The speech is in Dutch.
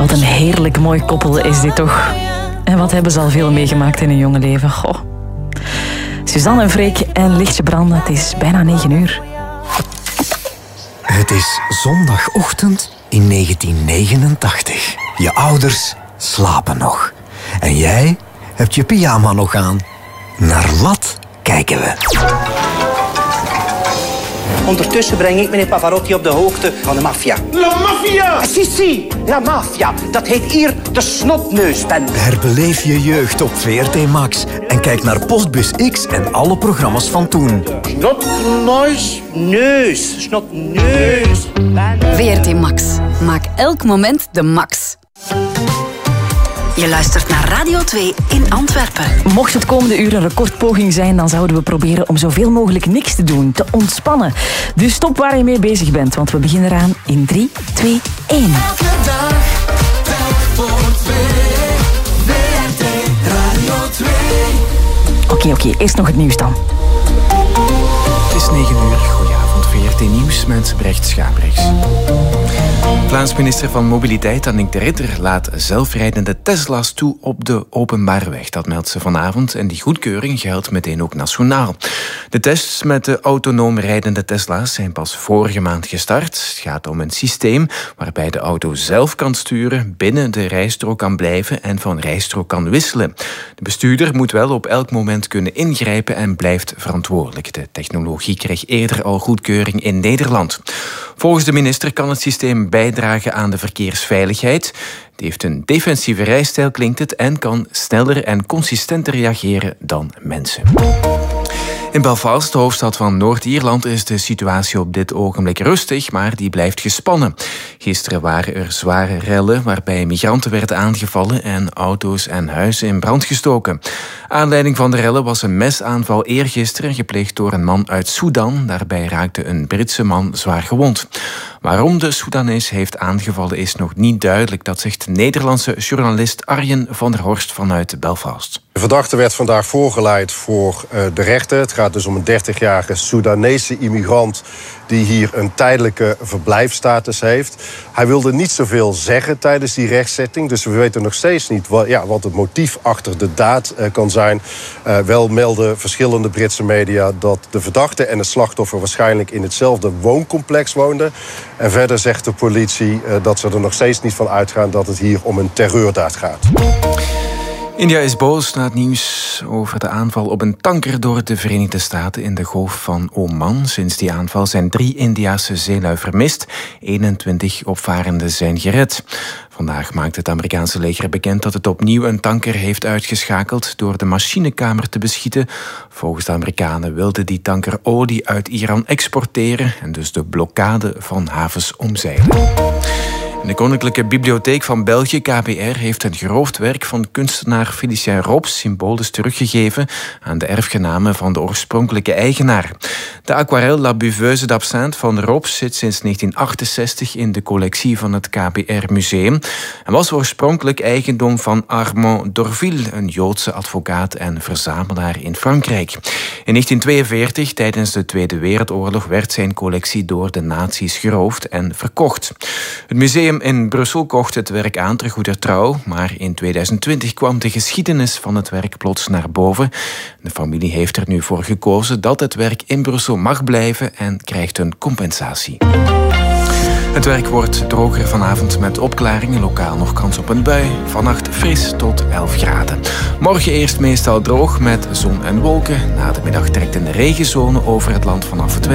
Wat een heerlijk mooi koppel is dit toch. En wat hebben ze al veel meegemaakt in hun jonge leven. Goh. Suzanne en Freek en lichtje branden. Het is bijna 9 uur. Het is zondagochtend in 1989. Je ouders slapen nog. En jij hebt je pyjama nog aan. Naar wat kijken we? Ondertussen breng ik meneer Pavarotti op de hoogte van de maffia. La maffia! Si, la maffia. Dat heet hier de snotneusbende. Herbeleef je jeugd op VRT Max. En kijk naar Postbus X en alle programma's van toen. Snotneus. Neus. Snotneus. VRT Max. Maak elk moment de max. Je luistert naar Radio 2 in Antwerpen. Mocht het komende uur een recordpoging zijn, dan zouden we proberen om zoveel mogelijk niks te doen, te ontspannen. Dus stop waar je mee bezig bent, want we beginnen eraan in 3, 2, 1. Elke dag, telk voor 2. VRT Radio 2. Oké, eerst nog het nieuws dan. Het is 9 uur. Goedenavond, VRT Nieuws met Brecht Schaaprijks. Vlaams minister van Mobiliteit Annick de Ritter laat zelfrijdende Tesla's toe op de openbare weg. Dat meldt ze vanavond en die goedkeuring geldt meteen ook nationaal. De tests met de autonoom rijdende Tesla's zijn pas vorige maand gestart. Het gaat om een systeem waarbij de auto zelf kan sturen, binnen de rijstrook kan blijven en van rijstrook kan wisselen. De bestuurder moet wel op elk moment kunnen ingrijpen en blijft verantwoordelijk. De technologie kreeg eerder al goedkeuring in Nederland. Volgens de minister kan het systeem bijdragen aan de verkeersveiligheid. Het heeft een defensieve rijstijl, klinkt het, en kan sneller en consistenter reageren dan mensen. In Belfast, de hoofdstad van Noord-Ierland, is de situatie op dit ogenblik rustig, maar die blijft gespannen. Gisteren waren er zware rellen waarbij migranten werden aangevallen en auto's en huizen in brand gestoken. Aanleiding van de rellen was een mesaanval eergisteren gepleegd door een man uit Sudan. Daarbij raakte een Britse man zwaar gewond. Waarom de Soedanees heeft aangevallen is nog niet duidelijk. Dat zegt Nederlandse journalist Arjen van der Horst vanuit Belfast. De verdachte werd vandaag voorgeleid voor de rechter. Het gaat dus om een 30-jarige Soedanese immigrant die hier een tijdelijke verblijfsstatus heeft. Hij wilde niet zoveel zeggen tijdens die rechtszitting. Dus we weten nog steeds niet wat het motief achter de daad kan zijn. Wel melden verschillende Britse media dat de verdachte en het slachtoffer waarschijnlijk in hetzelfde wooncomplex woonden. En verder zegt de politie dat ze er nog steeds niet van uitgaan dat het hier om een terreurdaad gaat. India is boos na het nieuws over de aanval op een tanker door de Verenigde Staten in de Golf van Oman. Sinds die aanval zijn 3 Indiase zeelui vermist. 21 opvarenden zijn gered. Vandaag maakt het Amerikaanse leger bekend dat het opnieuw een tanker heeft uitgeschakeld door de machinekamer te beschieten. Volgens de Amerikanen wilde die tanker olie uit Iran exporteren en dus de blokkade van havens omzeilen. De Koninklijke Bibliotheek van België, KBR, heeft een geroofd werk van kunstenaar Félicien Rops symbolisch teruggegeven aan de erfgenamen van de oorspronkelijke eigenaar. De aquarel La Buveuse d'Absinthe van Rops zit sinds 1968 in de collectie van het KBR-museum en was oorspronkelijk eigendom van Armand d'Orville, een Joodse advocaat en verzamelaar in Frankrijk. In 1942, tijdens de Tweede Wereldoorlog, werd zijn collectie door de nazi's geroofd en verkocht. Het museum in Brussel kocht het werk aan ter goeder trouw, maar in 2020 kwam de geschiedenis van het werk plots naar boven. De familie heeft er nu voor gekozen dat het werk in Brussel mag blijven en krijgt een compensatie. Het werk wordt droger vanavond met opklaringen, lokaal nog kans op een bui. Vannacht fris tot 11 graden. Morgen eerst meestal droog met zon en wolken. Na de middag trekt een regenzone over het land vanaf het westen.